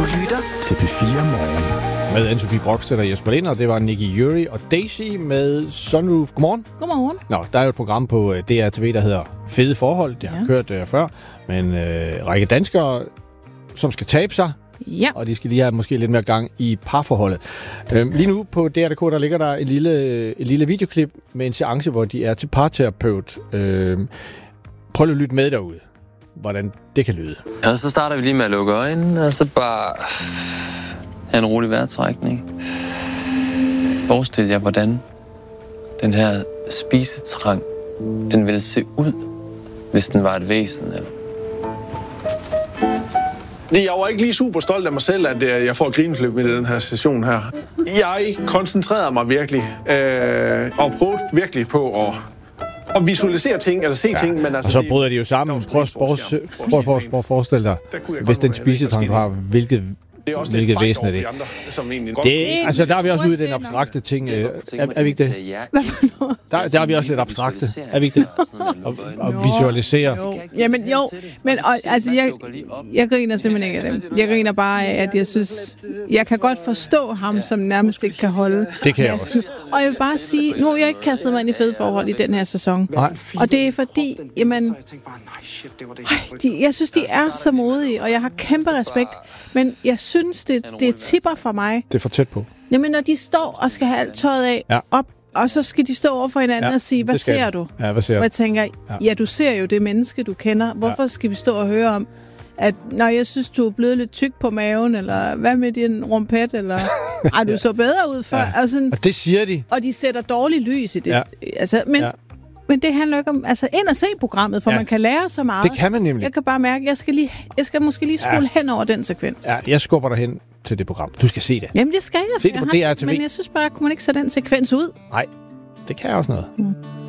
Du lytter til P4 Morgen. Med Anne-Sophie Brockstedt og Jesper Lind, og det var Nicky Jury og Daisy med Sunroof. Godmorgen. Godmorgen. Nå, der er jo et program på DRTV, der hedder Fede Forhold. Det har kørt før, med en række danskere, som skal tabe sig. Ja. Og de skal lige have måske lidt mere gang i parforholdet. Lige nu på DR.dk, der ligger der et lille videoklip med en seance, hvor de er til parterapeut. Prøv at lytte med derude, hvordan det kan lyde. Og så starter vi lige med at lukke øjnene, og så bare have en rolig vejrtrækning. Forestil jer, hvordan den her spisetrang, den ville se ud, hvis den var et væsen. Jeg var ikke lige super stolt af mig selv, at jeg får grinesløb med den her session her. Jeg koncentrerede mig virkelig, og prøvede virkelig på at visualisere ting, eller se ting. Men altså, og så bryder de jo sammen. Prøv at forestille dig, hvis den spisetrang du har, hvilket væsen er det? Altså, der er vi også ude i den abstrakte ting. Er vi ikke det? Hvad for noget? Der er vi også lidt abstrakte. Er vi ikke det? Og visualisere. Jamen jo, men altså, jeg griner simpelthen ikke af dem. Jeg griner bare af, at jeg synes, jeg kan godt forstå ham, som nærmest ikke kan holde. Det kan jeg også. Og jeg vil bare sige, nu har jeg ikke kastet mig ind i fede forhold i den her sæson. Nej. Og det er fordi, jamen, jeg synes, de er så modige, og jeg har kæmpe respekt. Men jeg synes, det tipper for mig. Det er for tæt på. Jamen, når de står og skal have alt tøjet af op, og så skal de stå over for hinanden og sige, hvad ser du? Ja, hvad ser du? Og jeg tænker, ja, du ser jo det menneske, du kender. Hvorfor skal vi stå og høre om, at når jeg synes, du er blevet lidt tyk på maven, eller hvad med din rumpet, eller ej, du så bedre ud før. Ja. Og det siger de. Og de sætter dårligt lys i det. Ja. Altså, men det handler ikke om, altså ind og se programmet, for man kan lære så meget. Det kan man nemlig. Jeg kan bare mærke, jeg skal måske lige scrolle hen over den sekvens. Ja, jeg skubber dig hen til det program. Du skal se det. Jamen, det skal jeg. Se det på DRTV. Men jeg synes bare, kunne man ikke sætte den sekvens ud? Nej, det kan jeg også noget.